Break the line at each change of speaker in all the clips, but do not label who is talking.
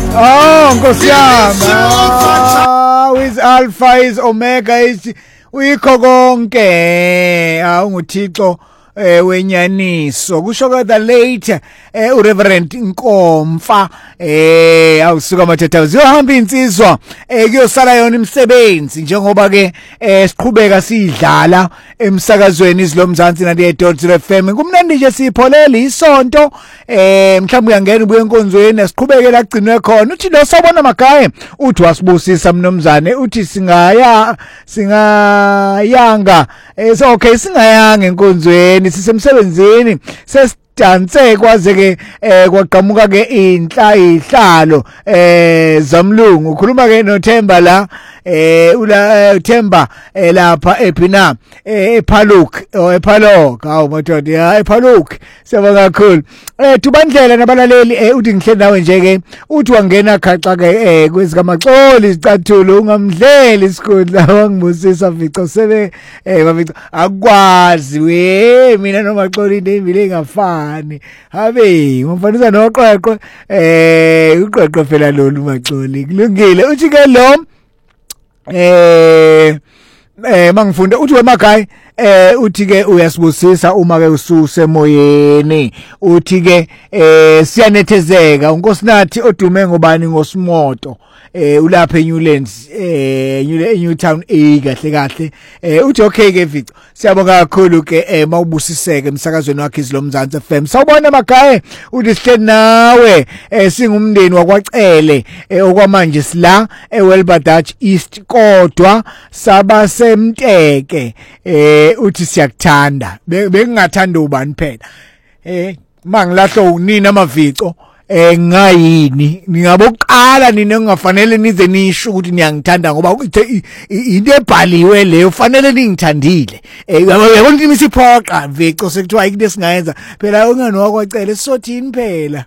Oh, Nkosi yami. With alpha is omega is uyikho konke. Unguthixo wenyaniso. Kusho kodwa late uReverend Nkomfa awusuka mathethawuzi yohamba insizwa kuyosala yona imisebenzi njengoba ke siqhubeka sidlala emsakazweni izilomzansi na-.0 FM. Kumnandi nje sipholele isonto mhlawumbe uyangena ubuye enkonzweni siqhubekela agcinwe khona. Uthi lo sabona Magaye uthi wasibusisa mnomzane uthi singayanga okay singayanga enkonzweni sisemsebenzini danse kwaze ke kwaqhamuka ke ihlalo zamlungu ukhuluma ke noThemba la uThemba lapha ePhina ePhaluk ePhalok hawu madoda ya ePhaluk siyabonga kakhulu tubandlela nabalaleli uthi ngihle nawe nje ke uthi wangena khaxa ke kwezikamaxoli izicathulo ungamdleli isikhundla wangibusisa Vico sebe bavico akwazi we mina nomaxoli into emile engafani habe ngomfanisa noqweqwe uqweqwe phela lolu maxoli kulungile uthi ke lo mangifunda uthi weMagaye uthi ke uyasibusisa uma ke ususemoyeni uthi ke siyanethezeka unkosinathi odume ngobani ngosimoto ulapha eNewlands eNewtown kahle kahle uthi okay ke Vico siyabonga kakhulu ke mawubusiseke emsakazweni wakhe izilomzansi FM sawubona Magaye uthi sihle nawe singumndeni wakwacele okwamanje sila eWelbadach East kodwa sabasemteke uthi siyakuthanda bekungathanda ubani phela mangilahlo unina amavico ngayini ningaboqala nina engafanele nize nisho ukuthi niyangithanda ngoba into ebhaliwe leyo ufanele ningithandile yabona ukuthi misiphoqa vico sekuthiwa into esingayenza phela ungani wakwacela sisothini phela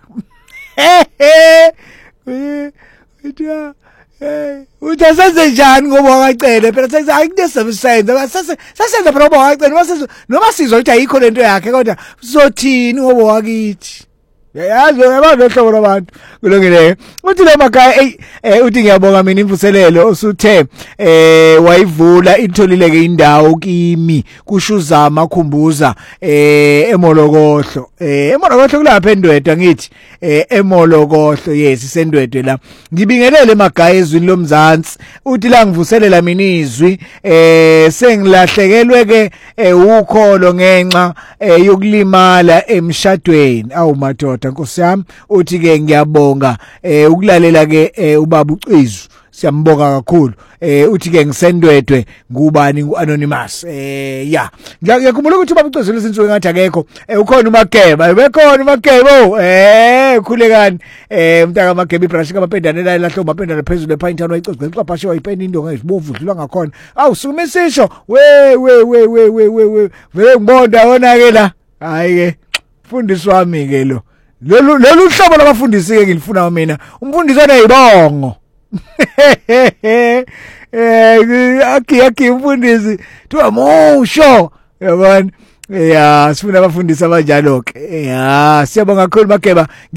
uthi asenze njani ngoba wakacela phela senza into esisebenza sasenza phela ngoba wakacela noma sizwa ukuthi ayikho lento yakhe kodwa sizothini ngoba wakithi yazi yabona hlobo labantu kulungile uthi lo Magaye uthi ngiyabonga mina imvuselelo osuthe wayivula itholileke indawo kimi kushuza amakhumbuza emolokohlo kulapha eNdwedwe ngithi emolokohlo yes isendwedwe la ngibingelele Magaye ezwini lomzansi uthi la ngivuselela mina izwi sengilahlekelwe ke ukholo ngenxa yokulimala emshadweni awu madoda Nkosi yami uthi ke ngiyabonga ukulalela ke ubaba uCizu siyambonga kakhulu uthi ke ngisendwedwe ngubani nguanonymous ya ngiyakhumbula ukuthi ubaba uCizu lesinsuku ngathi akekho ukhona uMageba bekhona uMagebo khulekani umntaka Mageba ibrush kamapendane la lahlo mapendane phezulu ePinetown wayicoca xaphashe wayipenda indonga ezibovu dlula ngakhona awu sukume sisho we vele ngibonda wona ke la hayi ke mfundisi wami ke lo lolu hlobo labafundisi ke ngilifuna mina umfundisi onayibongo akhi umfundisi thiwa musho yabona sifuna abafundisi abanjalo ke siyabonga kakhulu Mageba.